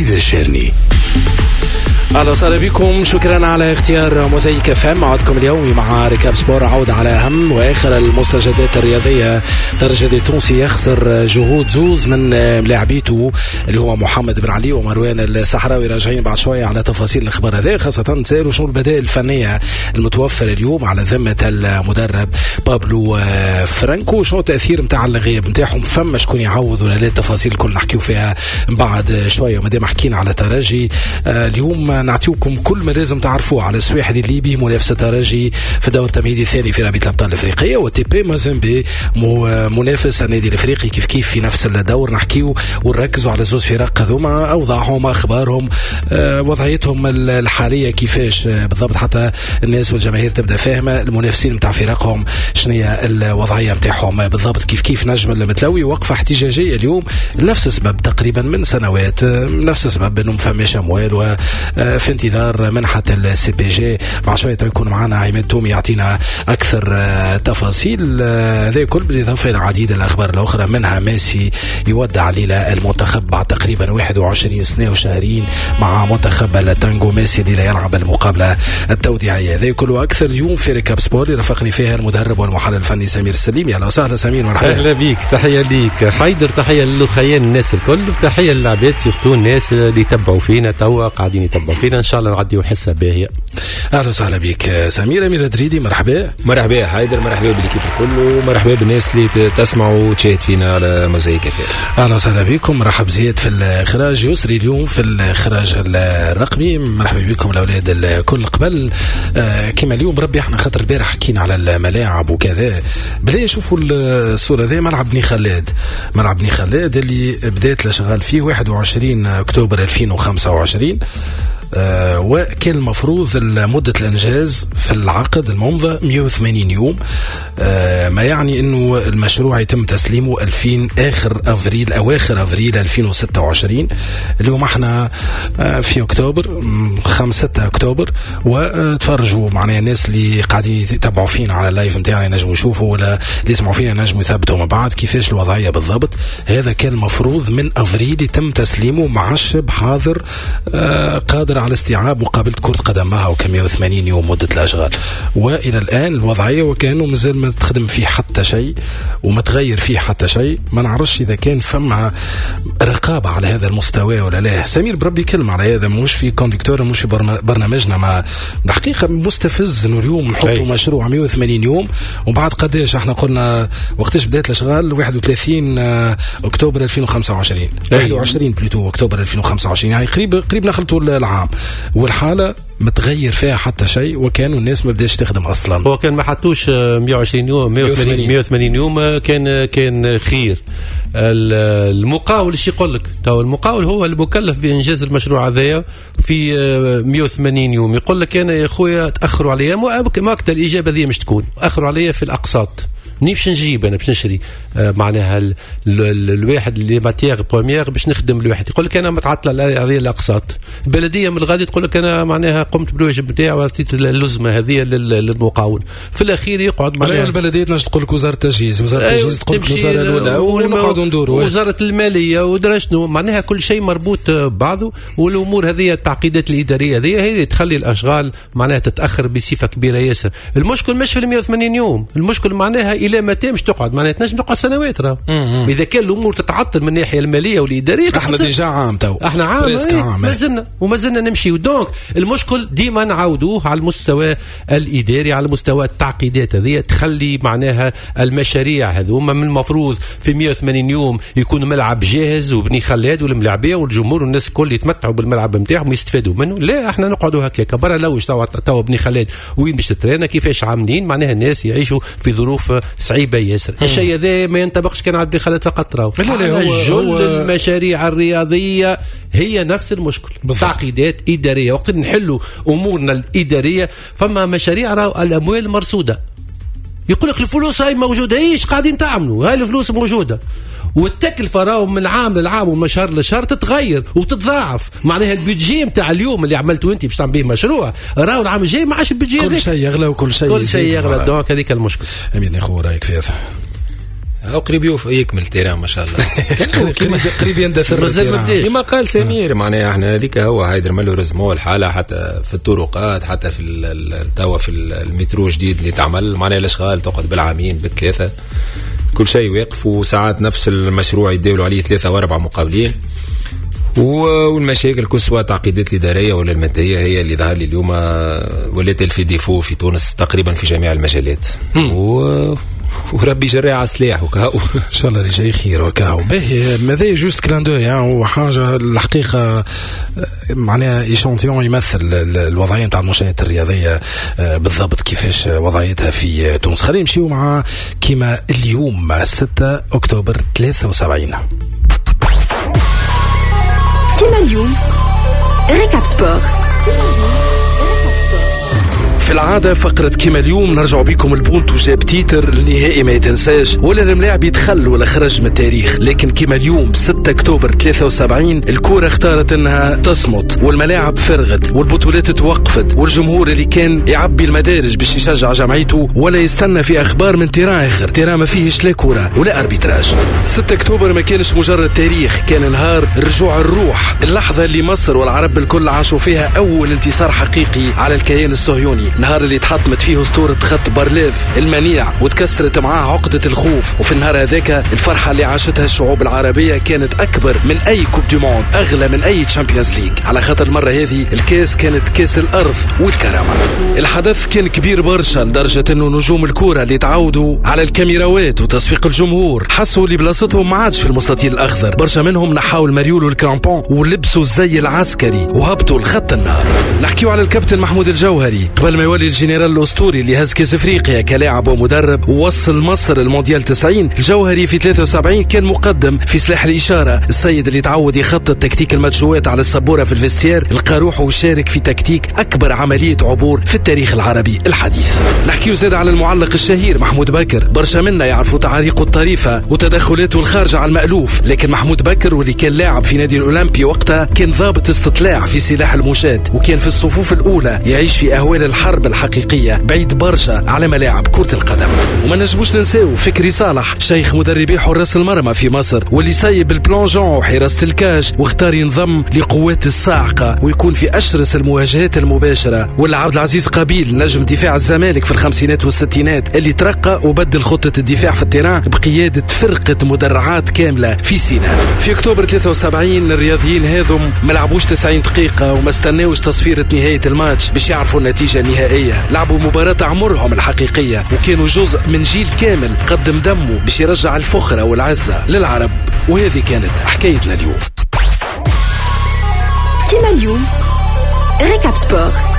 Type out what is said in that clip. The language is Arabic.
عزيز الشرني. أهلا وسهلا بكم، شكرا على اختيار موزايك FM. عودكم اليومي مع ركاب سبور، عودة على أهم وآخر المستجدات الرياضية. ترجي التونسي يخسر جهود زوز من لاعبيته اللي هو محمد بن علي ومروان الصحراوي. راجعين بعد شوية على تفاصيل الأخبار هذه، خاصة سيروا شنو البدائل الفنية المتوفرة اليوم على ذمة المدرب بابلو فرانكو، شنو التأثير متاع الغياب متاعهم، فما شكون يعوض ولا لا. التفاصيل كل نحكيو فيها بعد شوية. ومادام حكينا على ترجي اليوم نعطيكم كل ما لازم تعرفوه على السواحلي الليبي، منافسة ترجي في الدور التمهيدي الثاني في رابطة الأبطال الأفريقية، وتي بي مازيمبي منافس النادي الأفريقي كيف كيف في نفس الدور. نحكيو ونركزوا على زوج فرق هذوما، أوضاعهم، أخبارهم، وضعيتهم الحالية كيفاش بالضبط، حتى الناس والجماهير تبدأ فاهمة المنافسين متاع فرقهم شنية الوضعية متاعهم بالضبط. كيف كيف نجم المتلوي وقفة احتجاجية اليوم لنفس السبب تقريبا من سنوات، نفس السبب انه مفماش اموال وفي انتظار منحة السي بي جي. بعد شوية يكون معنا عماد تومي يعطينا اكثر تفاصيل. هذا كل بالاضافة الى عديد الاخبار الاخرى، منها ميسي يودع ليلة المنتخب بعد تقريبا 21 سنة وشهرين مع منتخب التانجو. ميسي اللي يلعب المقابلة التوديعية. هذا كله اكثر اليوم في ركاب سبور، يرافقني فيها المدرب والمحلل الفني سمير السليمي. اهلا وسهلا سمير، مرحبا. اهلا بيك، تحية ليك حيدر، تحية للخيان الناس الكل، تحية للعباد سيرتو الناس اللي يتبعوا فينا توا قاعدين يتبعوا فينا، ان شاء الله نعديو حصة باهية. اهلا وسهلا بك سمير. امير دريدي مرحبا. مرحبا حيدر، مرحبا بالكيب الكل، مرحبا بالناس اللي تسمعوا وتشاهد فينا على موزايك FM. اهلا وسهلا بكم. مرحب زياد في الاخراج، يسري اليوم في الاخراج الرقمي. مرحبا بكم الاولاد الكل. قبل كما اليوم ربي احنا خاطر البارح حكينا على الملاعب وكذا، بلا يشوفوا الصورة ذي ملعب بني خلاد. ملعب بني خلاد اللي بدأت لشغال فيه 21 أكتوبر 2025، وكان المفروض مدة الإنجاز في العقد الممضى 180 يوم، ما يعني أنه المشروع يتم تسليمه أواخر أفريل 2026. اليوم احنا في أكتوبر 5 أكتوبر، وتفرجوا معنا الناس اللي قاعدين يتابعوا فينا على اللايف متاعنا ينجموا يشوفوا، ولا اللي يسمعوا فينا ينجموا يثبتوا من بعد كيفاش الوضعية بالضبط. هذا كان المفروض من أفريل يتم تسليمه مع الشب حاضر قادر على استيعاب مقابلة كرة قدم معها، وكم 180 يوم مدة الأشغال. وإلى الآن الوضعية وكأنه مازال ما تخدم فيه حتى شيء وما تغير فيه حتى شيء. ما نعرفش إذا كان فما رقابة على هذا المستوى ولا لا. سمير بربي كلمة على هذا، مش في كوندكتور، مش في برنامجنا، ما الحقيقة مستفز إنه اليوم نحطوا مشروع 180 يوم وبعد قديش احنا قلنا وقتاش بدأت الأشغال 31 أكتوبر 2025 21 بليتو أكتوبر 2025، يعني قريب نخلطوا العام، والحالة متغير فيها حتى شيء، وكانوا الناس ما بداش تخدم اصلا. هو كان ما حطوش 120 يوم 180 يوم، كان خير. المقاول ايش يقول لك؟ تو المقاول هو المكلف بانجاز المشروع هذايا في 180 يوم. يقول لك انا يا خويا تاخروا عليا، ما اكثر الاجابه ذي مش تكون اخروا عليا في الاقساط. باش نجيب انا باش نشري معناها الواحد اللي ماتيغ بروميير باش نخدم الواحد، يقول لك انا متعطل على الاقساط. البلديه من الغادي تقول لك انا معناها قمت بالواجب نتاعي وعطيت اللزمه هذه للمقاول. في الاخير يقعد معناها البلديه تقول لك وزاره التجهيز، تقول لك الوزاره الاولى، ونقعدوا ندوروا وزاره الماليه ودرا شنو، معناها كل شيء مربوط ببعضه. والامور هذه التعقيدات الاداريه هذه هي اللي تخلي الاشغال معناها تتاخر بصفه كبيره ياسر. المشكل مش في 180 يوم، المشكل معناها الى متى مش تقعد، معناها تنجم تقعد سنوات. اذا كان الامور تتعطل من الناحيه الماليه والاداريه، احنا ديجا عام تو، احنا عام ما زلنا نمشي. ودونك المشكل ديما نعاودوه على المستوى الاداري، على مستوى التعقيدات هذه تخلي معناها المشاريع هذوما من المفروض في 180 يوم يكون ملعب جاهز وبني خلاد والملاعبيه والجمهور والناس الكل يتمتعوا بالملعب نتاعهم ويستفادوا منه. لا احنا نقعدوا هكاك برا لوش تو بني خلاد وين باش تترينا كيفاش عاملين، معناها الناس يعيشوا في ظروف صعيبه ياسر. الشيء هذا ما ينطبقش كان على بني خلاد فقط، راهو جل المشاريع الرياضيه هي نفس المشكل. تعقيدات اداريه، وقت نحلوا امورنا الاداريه فما مشاريع راهو الاموال مرصوده. يقول لك الفلوس هاي موجوده، ايش قاعدين تعملوا؟ هاي الفلوس موجوده، والتكلفه راهو من عام للعام ومن شهر لشهر تتغير وتتضاعف. معناها البيدجي نتاع اليوم اللي عملته انت باش تعمل به مشروع، راهو العام الجاي ما عادش البيدجي، كل شيء يغلى وكل شيء يغلى. دونك هذيك المشكل. امين يا اخو رايك في هذا؟ أو قريب يكمل تيران ما شاء الله. قريب يندثر كما قال سمير معناها احنا هذيك هو هايدر مالو رزمو الحالة حتى في الطرقات حتى في التوا في المترو جديد اللي تعمل معناها الاشغال تقعد بالعامين بالثلاثة كل شيء واقف وساعات نفس المشروع يداولوا عليه 3 و4 مقابلين والمشاكل كل سواء تعقيدات الإدارية ولا المادية هي اللي ظهر لي اليوم ولات في ديفو في تونس تقريبا في جميع المجالات وربي يجريها على السلاح وكاو ان شاء الله اللي جاي خير وكاو باهي ماذا جوست كلان دو يعني وحاجه الحقيقه معناها ايشانتيون يمثل الوضعيه نتاع المنشآت الرياضيه بالضبط كيفاش وضعيتها في تونس. خلينا نمشيو مع كيما اليوم 6 اكتوبر 73 كيما اليوم ريكاب سبور. في العادة فقرة كيما اليوم نرجع بكم البونت وجاب تيتر النهائي ما يتنساش ولا الملاعب يتخل ولا خرج من التاريخ، لكن كيما اليوم 6 أكتوبر 73 الكورة اختارت انها تصمت والملاعب فرغت والبطولات توقفت والجمهور اللي كان يعبي المدارج باش يشجع جمعيته ولا يستنى في اخبار من تيران اخر، تيران ما فيهش لا كورة ولا اربيتراج. 6 أكتوبر ما كانش مجرد تاريخ، كان نهار رجوع الروح، اللحظة اللي مصر والعرب الكل عاشوا فيها اول انتصار حقيقي على الكيان الصهيوني، نهار اللي تحطمت فيه اسطورة خط بارليف المنيع وتكسرت معاه عقدة الخوف. وفي النهار هذاك الفرحة اللي عاشتها الشعوب العربية كانت أكبر من أي كوب دي موند، أغلى من أي تشامبيونز ليج، على خاطر المرة هذه الكاس كانت كاس الأرض والكرامة. الحدث كان كبير برشا لدرجة أنه نجوم الكورة اللي تعودوا على الكاميراوات وتصفيق الجمهور حسوا اللي بلاصتهم ما عادش في المستطيل الأخضر، برشا منهم نحاوا المريول والكرامبون ولبسوا الزي العسكري وهبطوا لخط النهار. نحكيو على الكابتن محمود الجوهري قبل ما يولي الجنرال الأسطوري اللي هز كاس افريقيا كلاعب ومدرب ووصل مصر المونديال 90، الجوهري في 73 كان مقدم في سلاح الإشارة، السيد اللي تعود يخطط تكتيك الماتشوات على السبورة في الفيستير لقى روحه وشارك في تكتيك أكبر عملية عبور في التاريخ العربي الحديث. نحكيو زاد على المعلق الشهير محمود بكر، برشا منا يعرفوا تعاريقه الطريفة وتدخلاته الخارجة على المألوف، لكن محمود بكر واللي كان لاعب في نادي الأولمبي وقتها كان ضابط استطلاع في سلاح المشاة وكان في الصفوف الأولى يعيش في أهوال الحرب الحقيقية بعيد برشا على ملاعب كرة القدم. وما نجموش ننساو فكري صالح شيخ مدربي حراس المرمى في مصر واللي سايب البلونجون وحراسة الكاج واختار ينضم لقوات الصاعقة ويكون في أشرس المواجهات المباشرة. ولا عبد العزيز قابيل نجم دفاع الزمالك في الخمسينات والستينات اللي ترقى وبدل خطة الدفاع في التيران بقيادة فرقة مدرعات كاملة في سيناء. في أكتوبر 73 الرياضيين هذم ما لعبوش 90 دقيقة وما استناوش تصفيرة نهاية الماتش باش يعرفوا النتيجة النهائية، لعبوا مباراة عمرهم الحقيقية وكانوا جزء من جيل كامل قدم دمه باش يرجع الفخرة والعزة للعرب. وهذه كانت حكايتنا اليوم. كيما اليوم ريكاب سبور.